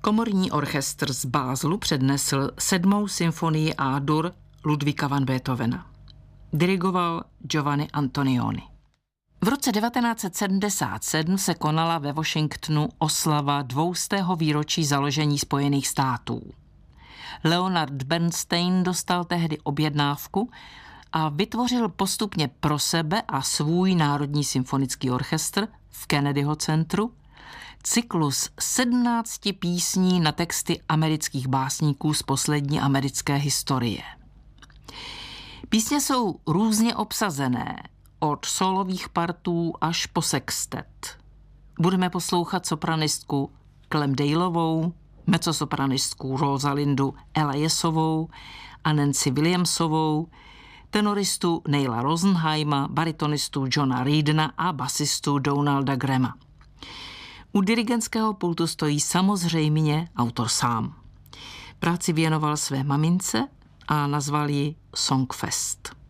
Komorní orchestr z Bázlu přednesl 7. symfonii A-dur Ludvíka van Beethovena. Dirigoval Giovanni Antonioni. V roce 1977 se konala ve Washingtonu oslava 200. výročí založení Spojených států. Leonard Bernstein dostal tehdy objednávku a vytvořil postupně pro sebe a svůj Národní symfonický orchestr v Kennedyho centru cyklus 17 písní na texty amerických básníků z poslední americké historie. Písně jsou různě obsazené, od solových partů až po sextet. Budeme poslouchat sopranistku Clem Daleovou, mezzosopranistku Rosalindu Eliasovou a Nancy Williamsovou, tenoristu Neila Rosenheima, baritonistu Johna Reedena a basistu Donalda Grahama. U dirigentského pultu stojí samozřejmě autor sám. Práci věnoval své mamince a nazval ji Songfest.